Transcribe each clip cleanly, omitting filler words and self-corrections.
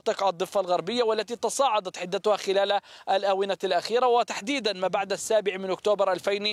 مناطق الضفة الغربية، والتي تصاعدت حدتها خلال الآونة الأخيرة، وتحديدا ما بعد 7 أكتوبر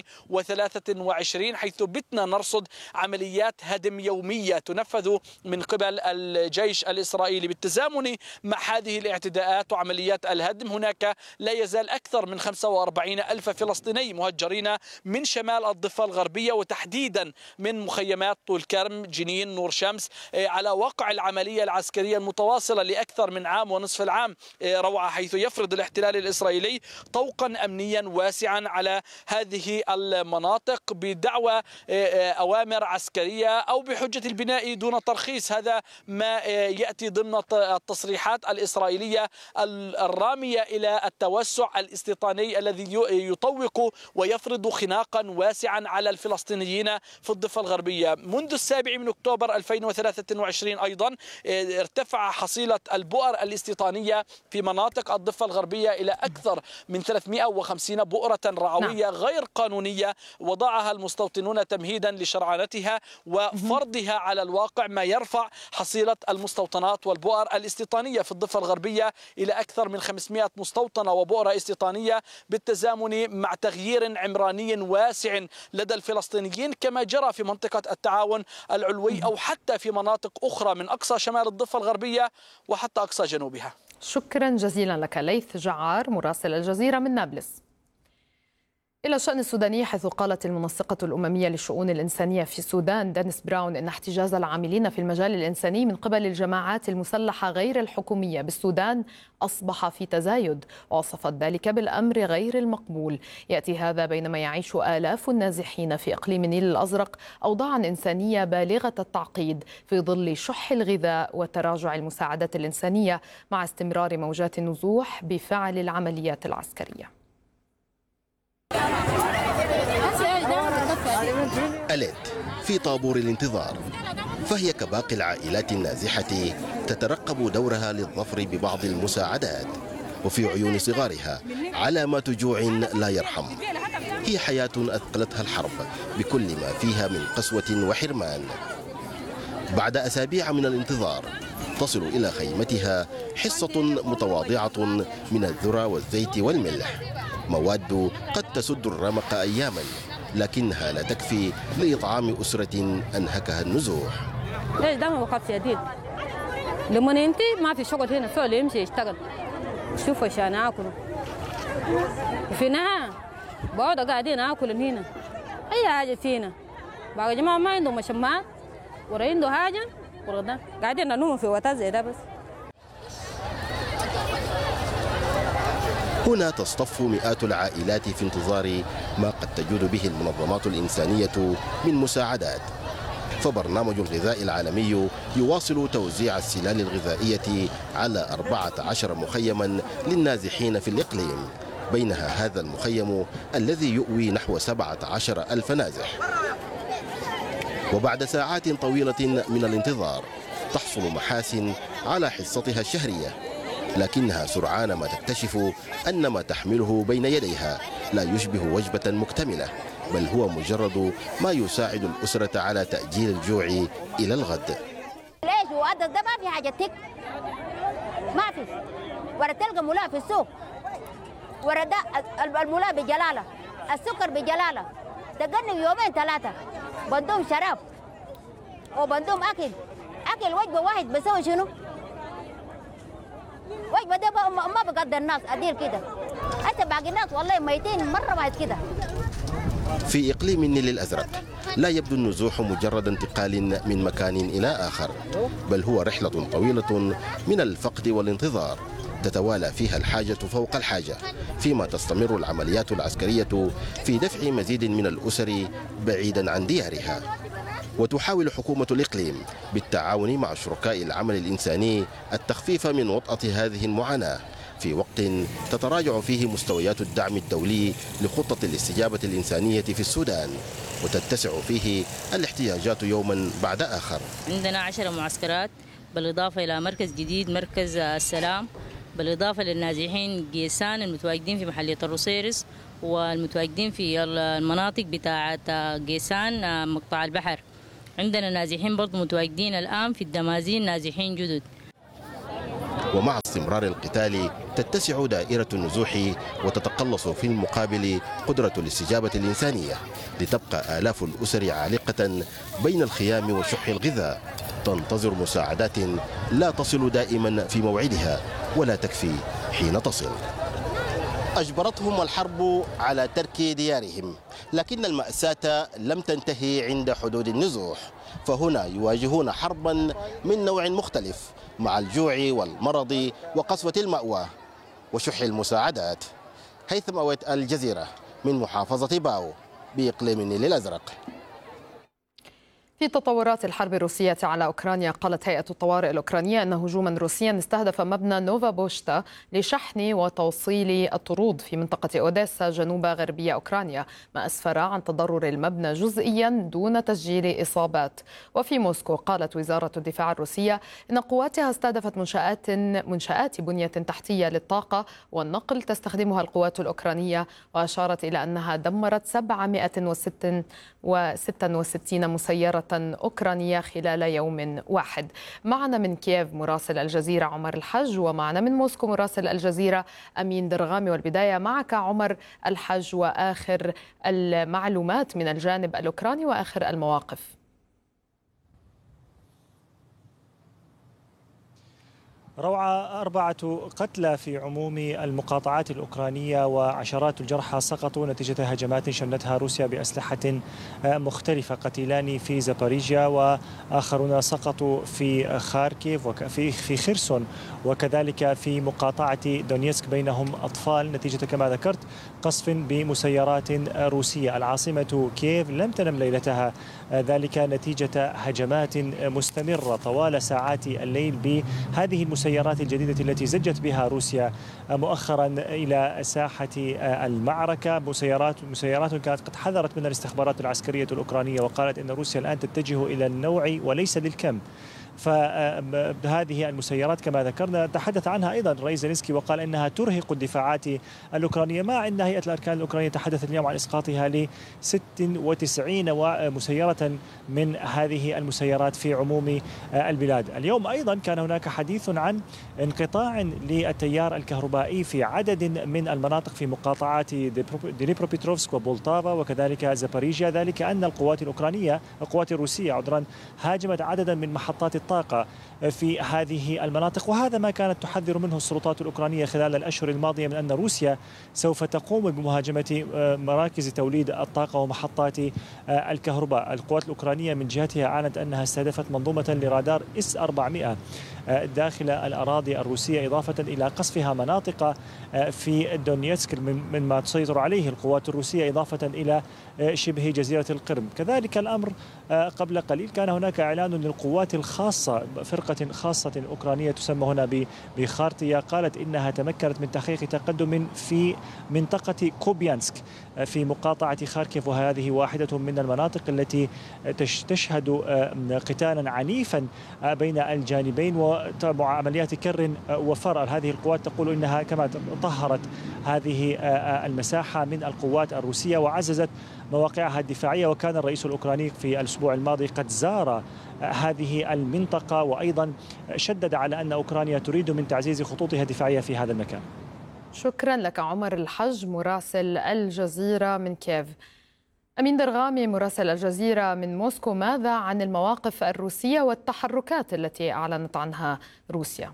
2023، حيث بتنا نرصد عمليات هدم يومية تنفذ من قبل الجيش الإسرائيلي. بالتزامن مع هذه الاعتداءات وعمليات الهدم، هناك لا يزال أكثر من 45 ألف فلسطيني مهجرين من شمال الضفة الغربية، وتحديدا من مخيمات طول كرم، جنين، نور شمس، على وقع العملية العسكرية المتواصلة لأكثر من عام ونصف العام روعة، حيث يفرض الاحتلال الإسرائيلي طوقا أمنيا واسعا على هذه المناطق بدعوى أوامر عسكرية أو بحجة البناء دون ترخيص. هذا ما يأتي ضمن التصريحات الإسرائيلية الرامية إلى التوسع الاستيطاني الذي يطوق ويفرض خناقا واسعا على الفلسطينيين في الضفة الغربية. منذ 7 أكتوبر 2023 أيضا ارتفع حصيلة البؤر الاستيطانية في مناطق الضفة الغربية إلى أكثر من 350 بؤرة رعوية غير قانونية وضعها المستوطنون تمهيدا لشرعنتها وفرضها على الواقع، ما يرفع حصيلة المستوطنات والبؤر الاستيطانية في الضفة الغربية إلى أكثر من 500 مستوطنة وبؤرة استيطانية، بالتزامن مع تغيير عمراني واسع لدى الفلسطينيين كما جرى في منطقة التعاون العلوي أو حتى في مناطق أخرى من أقصى شمال الضفة الغربية وحتى أقصى جنوبها. شكرا جزيلا لك ليث جعار مراسل الجزيرة من نابلس. إلى الشأن السوداني، حيث قالت المنسقة الأممية للشؤون الإنسانية في السودان دانيس براون إن احتجاز العاملين في المجال الإنساني من قبل الجماعات المسلحة غير الحكومية بالسودان أصبح في تزايد، ووصفت ذلك بالأمر غير المقبول. يأتي هذا بينما يعيش آلاف النازحين في إقليم النيل الأزرق أوضاعا إنسانية بالغة التعقيد في ظل شح الغذاء وتراجع المساعدات الإنسانية مع استمرار موجات النزوح بفعل العمليات العسكرية. أليت في طابور الانتظار، فهي كباقي العائلات النازحة تترقب دورها للظفر ببعض المساعدات، وفي عيون صغارها علامات جوع لا يرحم. هي حياة أثقلتها الحرب بكل ما فيها من قسوة وحرمان. بعد أسابيع من الانتظار تصل إلى خيمتها حصة متواضعة من الذرة والزيت والملح، مواد قد تسد الرمق أياما، لكنها لا تكفي لإطعام أسرة أنهكها النزوح. ليش ده وقت شديد؟ لما انت ما في شغل هنا، سؤال يمشي يشتغل شوف عشان آكل، وفي النهاية بقعد قاعدين آكل هنا أي حاجة فينا. بقى يا جماعة ما عندهم مشمات ولا عنده حاجة ولا قاعدين ننوم في وقت زي ده بس. هنا تصطف مئات العائلات في انتظار ما قد تجود به المنظمات الإنسانية من مساعدات. فبرنامج الغذاء العالمي يواصل توزيع السلال الغذائية على 14 مخيما للنازحين في الإقليم، بينها هذا المخيم الذي يؤوي نحو 17,000 نازح. وبعد ساعات طويلة من الانتظار تحصل محاسن على حصتها الشهرية، لكنها سرعان ما تكتشف أن ما تحمله بين يديها لا يشبه وجبة مكتملة، بل هو مجرد ما يساعد الأسرة على تأجيل الجوع إلى الغد. ليش وقت ده ما في حاجة تك، ما في، ولا تلقى ملاء في السوق، ولا ده الملاء بجلالة، السكر بجلالة، تقنن يومين 3 بندوم شراب وبندوم أكل وجبة واحد بسوي شنو؟ وجبة ده ما بقدر الناس أدير كده، حتى باقي الناس والله ميتين مرة واحد كده. في إقليم النيل الأزرق لا يبدو النزوح مجرد انتقال من مكان إلى آخر، بل هو رحلة طويلة من الفقد والانتظار تتوالى فيها الحاجة فوق الحاجة، فيما تستمر العمليات العسكرية في دفع مزيد من الأسر بعيدا عن ديارها. وتحاول حكومة الإقليم بالتعاون مع شركاء العمل الإنساني التخفيف من وطأة هذه المعاناة في وقت تتراجع فيه مستويات الدعم الدولي لخطة الاستجابة الإنسانية في السودان، وتتسع فيه الاحتياجات يوما بعد آخر. عندنا 10 معسكرات، بالإضافة إلى مركز جديد مركز السلام، بالإضافة للنازحين جيسان المتواجدين في محلية الروسيرس والمتواجدين في المناطق بتاعة جيسان مقطع البحر. عندنا نازحين برضو متواجدين الآن في الدمازين، نازحين جدد. ومع استمرار القتال تتسع دائرة النزوح وتتقلص في المقابل قدرة الاستجابة الإنسانية، لتبقى آلاف الأسر عالقة بين الخيام وشح الغذاء تنتظر مساعدات لا تصل دائما في موعدها ولا تكفي حين تصل. أجبرتهم الحرب على ترك ديارهم، لكن المأساة لم تنتهي عند حدود النزوح، فهنا يواجهون حربا من نوع مختلف مع الجوع والمرض وقسوة المأوى وشح المساعدات. هيثم أويت، الجزيرة، من محافظة باو بإقليم النيل الأزرق. في تطورات الحرب الروسية على أوكرانيا، قالت هيئة الطوارئ الأوكرانية أن هجوما روسيا استهدف مبنى نوفا بوشتا لشحن وتوصيل الطرود في منطقة أوديسا جنوب غربية أوكرانيا، ما أسفر عن تضرر المبنى جزئيا دون تسجيل إصابات. وفي موسكو قالت وزارة الدفاع الروسية أن قواتها استهدفت منشآت بنية تحتية للطاقة والنقل تستخدمها القوات الأوكرانية، وأشارت إلى أنها دمرت 766 مسيرة أوكرانية خلال يوم واحد. معنا من كييف مراسل الجزيرة عمر الحج، ومعنا من موسكو مراسل الجزيرة أمين درغامي. والبداية معك عمر الحج، وآخر المعلومات من الجانب الأوكراني وآخر المواقف. روعة، 4 قتلى في عموم المقاطعات الأوكرانية وعشرات الجرحى سقطوا نتيجة هجمات شنتها روسيا بأسلحة مختلفة، قتيلان في زاباريجيا وآخرون سقطوا في خاركيف وفي خيرسون وكذلك في مقاطعة دونيتسك، بينهم أطفال، نتيجة كما ذكرت قصف بمسيرات روسية. العاصمة كييف لم تنم ليلتها، ذلك نتيجة هجمات مستمرة طوال ساعات الليل بهذه المسيرات الجديدة التي زجت بها روسيا مؤخرا إلى ساحة المعركة. مسيرات كانت قد حذرت من الاستخبارات العسكرية الأوكرانية وقالت إن روسيا الآن تتجه إلى النوع وليس للكم. فهذه المسيرات كما ذكرنا تحدث عنها أيضا الرئيس زيلينسكي وقال إنها ترهق الدفاعات الأوكرانية، مع أن هيئة الأركان الأوكرانية تحدثت اليوم عن إسقاطها ل 96 مسيرة من هذه المسيرات في عموم البلاد. اليوم أيضا كان هناك حديث عن انقطاع للتيار الكهربائي في عدد من المناطق في مقاطعات دنيبروبيتروفسك وبولتافا وكذلك زاباريجيا، ذلك أن القوات الروسية هاجمت عددا من محطات الطاقة في هذه المناطق، وهذا ما كانت تحذر منه السلطات الأوكرانية خلال الأشهر الماضية من أن روسيا سوف تقوم بمهاجمة مراكز توليد الطاقة ومحطات الكهرباء. القوات الأوكرانية من جهتها أعلنت أنها استهدفت منظومة لرادار S-400 داخل الأراضي الروسية، إضافة إلى قصفها مناطق في دونيتسك مما تسيطر عليه القوات الروسية، إضافة إلى شبه جزيرة القرم. كذلك الأمر قبل قليل كان هناك إعلان للقوات الخاصة، فرقة خاصة أوكرانية تسمى هنا بخارتيا، قالت إنها تمكنت من تحقيق تقدم في منطقة كوبيانسك في مقاطعة خاركيف، وهذه واحدة من المناطق التي تشهد قتالا عنيفا بين الجانبين وعمليات كر وفر. هذه القوات تقول إنها كما طهرت هذه المساحة من القوات الروسية وعززت مواقعها الدفاعية. وكان الرئيس الأوكراني في الأسبوع الماضي قد زار هذه المنطقة وأيضا شدد على أن أوكرانيا تريد من تعزيز خطوطها الدفاعية في هذا المكان. شكرا لك عمر الحج مراسل الجزيرة من كييف. أمين درغامي مراسل الجزيرة من موسكو، ماذا عن المواقف الروسية والتحركات التي أعلنت عنها روسيا؟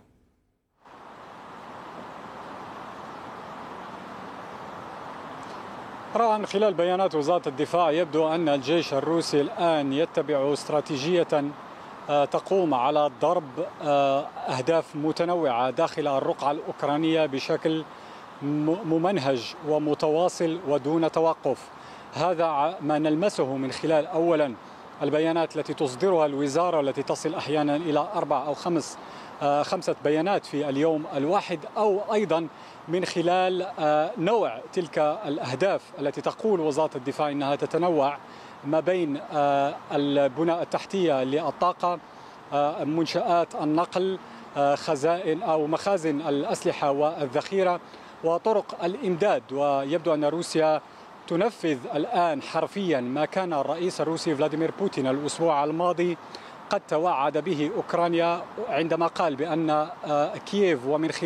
طبعا خلال بيانات وزارة الدفاع يبدو أن الجيش الروسي الآن يتبع استراتيجية تقوم على ضرب أهداف متنوعة داخل الرقعة الأوكرانية بشكل ممنهج ومتواصل ودون توقف. هذا ما نلمسه من خلال أولا البيانات التي تصدرها الوزارة والتي تصل أحيانا إلى 4 أو 5 بيانات في اليوم الواحد، أو أيضا من خلال نوع تلك الأهداف التي تقول وزارة الدفاع إنها تتنوع ما بين البنى التحتية للطاقة، منشآت النقل، خزائن أو مخازن الأسلحة والذخيرة، وطرق الإمداد. ويبدو أن روسيا تنفذ الآن حرفيا ما كان الرئيس الروسي فلاديمير بوتين الأسبوع الماضي قد توعد به أوكرانيا عندما قال بأن كييف ومن خلال